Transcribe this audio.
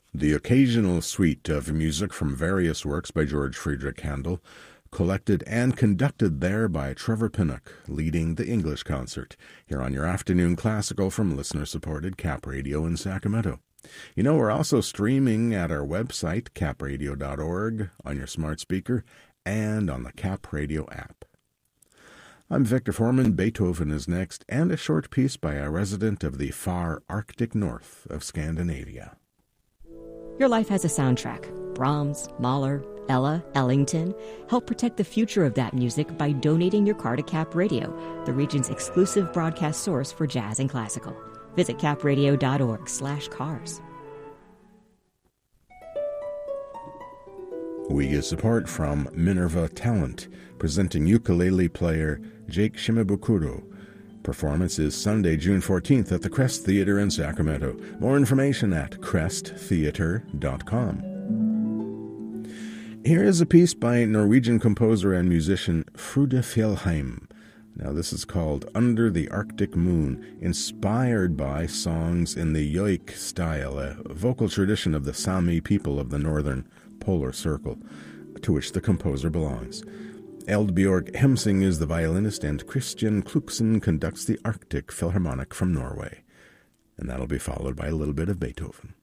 The occasional suite of music from various works by George Friedrich Handel, collected and conducted there by Trevor Pinnock, leading the English concert, here on your afternoon classical from listener-supported Cap Radio in Sacramento. You know, we're also streaming at our website, capradio.org, on your smart speaker, and on the Cap Radio app. I'm Victor Foreman. Beethoven is next, and a short piece by a resident of the far Arctic north of Scandinavia. Your life has a soundtrack. Brahms, Mahler, Ella, Ellington. Help protect the future of that music by donating your car to Cap Radio, the region's exclusive broadcast source for jazz and classical. Visit capradio.org/cars. We get support from Minerva Talent, presenting ukulele player Jake Shimabukuro. Performance is Sunday, June 14th at the Crest Theater in Sacramento. More information at cresttheater.com. Here is a piece by Norwegian composer and musician Frode Fjellheim. Now this is called Under the Arctic Moon, inspired by songs in the joik style, a vocal tradition of the Sami people of the northern polar circle, to which the composer belongs. Eldbjørg Hemsing is the violinist, and Christian Kluksen conducts the Arctic Philharmonic from Norway. And that'll be followed by a little bit of Beethoven.